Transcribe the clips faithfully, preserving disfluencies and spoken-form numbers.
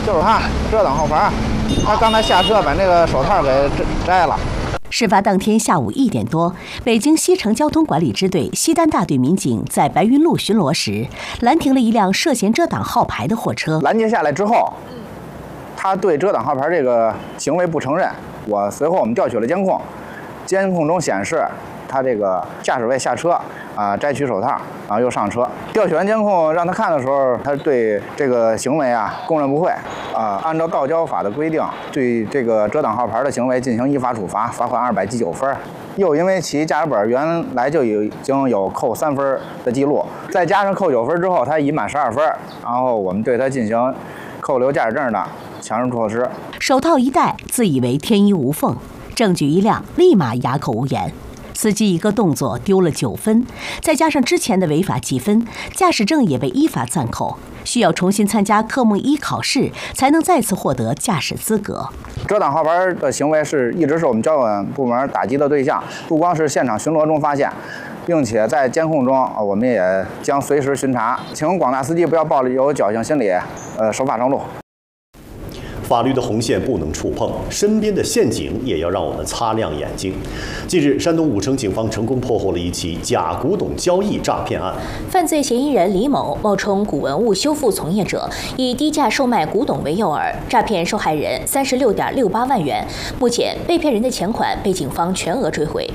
就是他遮挡后排，他刚才下车把那个手套给摘了。 事发当天下午一点多，北京西城交通管理支队西单大队民警在白云路巡逻时，拦停了一辆涉嫌遮挡号牌的货车。 拦截下来之后，他对遮挡号牌这个行为不承认。我随后我们调取了监控，监控中显示他这个驾驶位下车啊，摘取手套，然后又上车。调取完监控让他看的时候，他对这个行为啊供认不讳啊，按照道交法的规定，对这个遮挡号牌的行为进行依法处罚，罚款二百记九分。又因为其驾驶本原来就已经有扣三分的记录，再加上扣九分之后，他已满十二分，然后我们对他进行扣留驾驶证的强制措施。 手套一戴，自以为天衣无缝，证据一亮，立马哑口无言。司机一个动作丢了九分，再加上之前的违法记分，驾驶证也被依法暂扣，需要重新参加科目一考试，才能再次获得驾驶资格。 遮挡号牌的行为是一直是我们交管部门打击的对象，不光是现场巡逻中发现，并且在监控中，我们也将随时巡查。请广大司机不要抱有侥幸心理，呃，守法上路。 法律的红线不能触碰，身边的陷阱也要让我们擦亮眼睛。近日，山东武城警方成功破获了一起假古董交易诈骗案。 犯罪嫌疑人李某冒充古文物修复从业者，以低价售卖古董为诱饵，诈骗受害人三十六点六八万元。目前，被骗人的钱款被警方全额追回。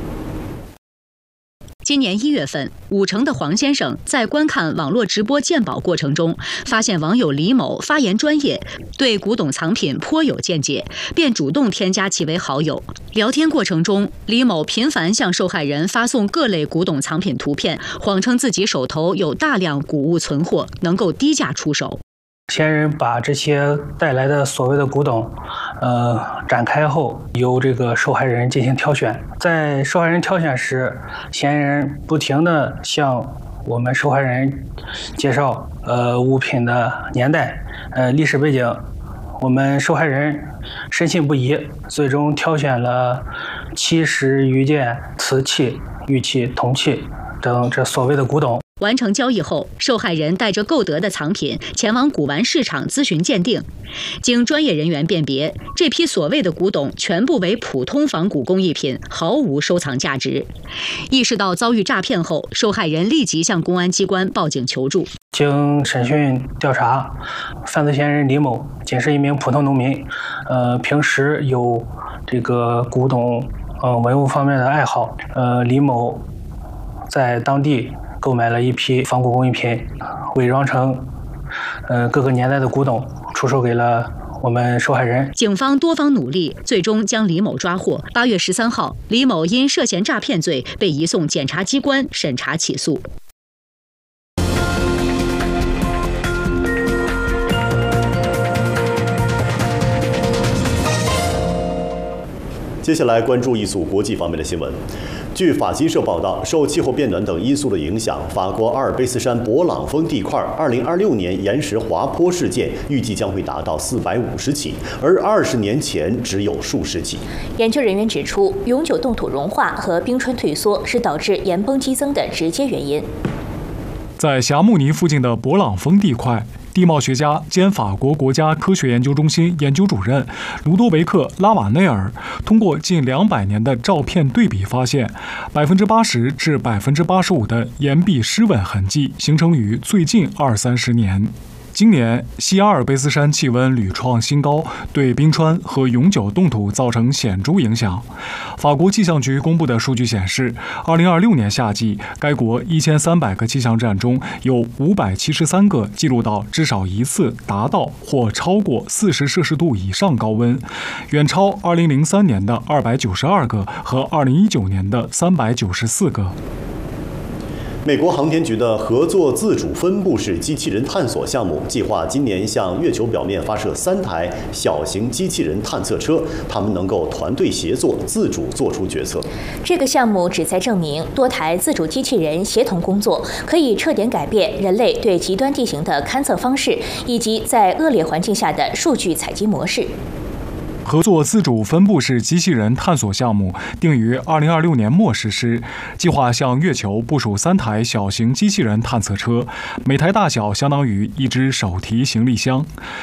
今年一月份，武城的黄先生在观看网络直播鉴宝过程中，发现网友李某发言专业，对古董藏品颇有见解，便主动添加其为好友。聊天过程中，李某频繁向受害人发送各类古董藏品图片，谎称自己手头有大量古物存货，能够低价出手。 嫌疑人把这些带来的所谓的古董，呃，展开后，由这个受害人进行挑选。在受害人挑选时，嫌疑人不停地向我们受害人介绍，呃，物品的年代、呃，历史背景。我们受害人深信不疑，最终挑选了七十余件瓷器、玉器、铜器等这所谓的古董。 完成交易后，受害人带着购得的藏品前往古玩市场咨询鉴定。经专业人员辨别，这批所谓的古董全部为普通仿古工艺品，毫无收藏价值。意识到遭遇诈骗后，受害人立即向公安机关报警求助。 经审讯调查，犯罪嫌疑人李某仅是一名普通农民，呃，平时有这个古董呃文物方面的爱好。呃，李某在当地购买了一批仿古工艺品，伪装成呃各个年代的古董，出售给了我们受害人。 警方多方努力，最终将李某抓获。八月十三号，李某因涉嫌诈骗罪被移送检察机关审查起诉。 接下来关注一组国际方面的新闻。据法新社报道，受气候变暖等因素的影响，法国阿尔卑斯山勃朗峰地块二零二六年岩石滑坡事件预计将会达到四百五十起，而二十年前只有数十起。 研究人员指出，永久冻土融化和冰川退缩是导致岩崩激增的直接原因。 在霞慕尼附近的勃朗峰地块，地貌学家兼法国国家科学研究中心研究主任卢多维克·拉瓦内尔通过近两百年的照片对比发现，百分之八十至百分之八十五的岩壁湿吻痕迹形成于最近二三十年。今年，西阿尔卑斯山气温屡创新高，对冰川和永久冻土造成显著影响。法国气象局公布的数据显示，二零二六年夏季，该国一千三百个气象站中有五百七十三个记录到至少一次达到或超过四十摄氏度以上高温，远超二零零三年的二百九十二个和二零一九年的三百九十四个。 美国航天局的合作自主分布式机器人探索项目计划今年向月球表面发射三台小型机器人探测车，它们能够团队协作，自主做出决策。 这个项目旨在证明多台自主机器人协同工作，可以彻底改变人类对极端地形的勘测方式，以及在恶劣环境下的数据采集模式。 合作自主分布式机器人探索项目定于二零二六年末实施，计划向月球部署三台小型机器人探测车，每台大小相当于一只手提行李箱。